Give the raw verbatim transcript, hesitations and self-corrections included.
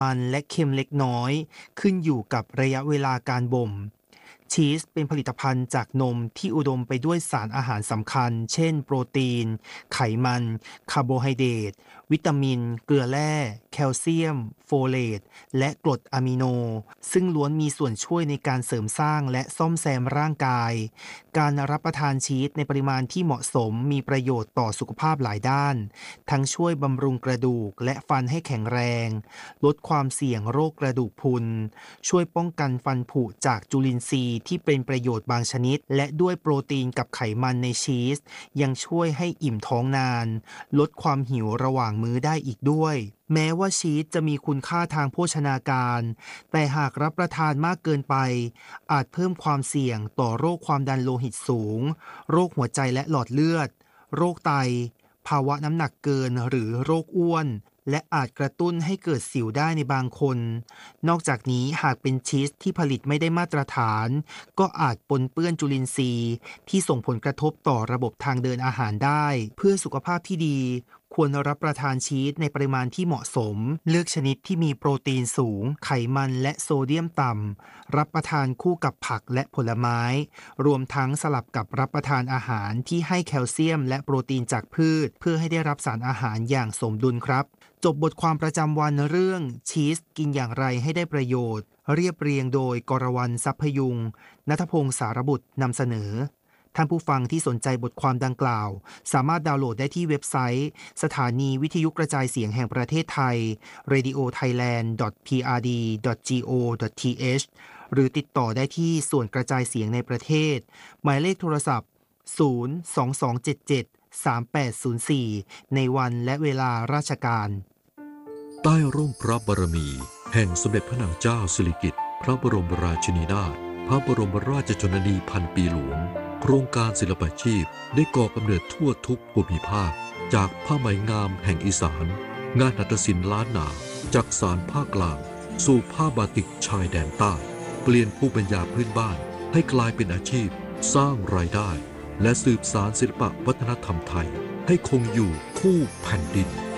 มันและเค็มเล็กน้อยขึ้นอยู่กับระยะเวลาการบ่มชีสเป็นผลิตภัณฑ์จากนมที่อุดมไปด้วยสารอาหารสำคัญเช่นโปรตีนไขมันคาร์โบไฮเดรตวิตามินเกลือแร่แคลเซียมโฟเลตและกรดอะมิโนซึ่งล้วนมีส่วนช่วยในการเสริมสร้างและซ่อมแซมร่างกายการรับประทานชีสในปริมาณที่เหมาะสมมีประโยชน์ต่อสุขภาพหลายด้านทั้งช่วยบำรุงกระดูกและฟันให้แข็งแรงลดความเสี่ยงโรคกระดูกพรุนช่วยป้องกันฟันผุจากจุลินทรีย์ที่เป็นประโยชน์บางชนิดและด้วยโปรตีนกับไขมันในชีสยังช่วยให้อิ่มท้องนานลดความหิวระหว่างมื้อได้อีกด้วยแม้ว่าชีสจะมีคุณค่าทางโภชนาการแต่หากรับประทานมากเกินไปอาจเพิ่มความเสี่ยงต่อโรคความดันโลหิตสูงโรคหัวใจและหลอดเลือดโรคไตภาวะน้ำหนักเกินหรือโรคอ้วนและอาจกระตุ้นให้เกิดสิวได้ในบางคนนอกจากนี้หากเป็นชีสที่ผลิตไม่ได้มาตรฐานก็อาจปนเปื้อนจุลินทรีย์ที่ส่งผลกระทบต่อระบบทางเดินอาหารได้เพื่อสุขภาพที่ดีควรรับประทานชีสในปริมาณที่เหมาะสมเลือกชนิดที่มีโปรตีนสูงไขมันและโซเดียมต่ำรับประทานคู่กับผักและผลไม้รวมทั้งสลับกับรับประทานอาหารที่ให้แคลเซียมและโปรตีนจากพืชเพื่อให้ได้รับสารอาหารอย่างสมดุลครับจบบทความประจำวันเรื่องชีสกินอย่างไรให้ได้ประโยชน์เรียบเรียงโดยกรวรรณทรัพพยุงณัฐพงศ์สารบุตรนำเสนอท่านผู้ฟังที่สนใจบทความดังกล่าวสามารถดาวน์โหลดได้ที่เว็บไซต์สถานีวิทยุกระจายเสียงแห่งประเทศไทย เรดิโอไทยแลนด์ ดอท พี อาร์ ดี ดอท จี โอ ดอท ที เอช หรือติดต่อได้ที่ส่วนกระจายเสียงในประเทศหมายเลขโทรศัพท์ศูนย์ สอง สอง เจ็ด เจ็ด สาม แปด ศูนย์ สี่ในวันและเวลาราชการใต้ร่มพระบารมีแห่งสมเด็จพระนางเจ้าสิริกิติ์พระบรมราชินีนาถพระบรมราชชนนีพันปีหลวงโครงการศิลปาชีพได้ก่อกำเนิดทั่วทุกภูมิภาคจากผ้าไหมงามแห่งอีสานงานหัตถศิลป์ล้านนาจากสารภาคกลางสู่ผ้าบาติกชายแดนใต้เปลี่ยนภูมิปัญญาพื้นบ้านให้กลายเป็นอาชีพสร้างรายได้และสืบสานศิลปวัฒนธรรมไทยให้คงอยู่คู่แผ่นดิน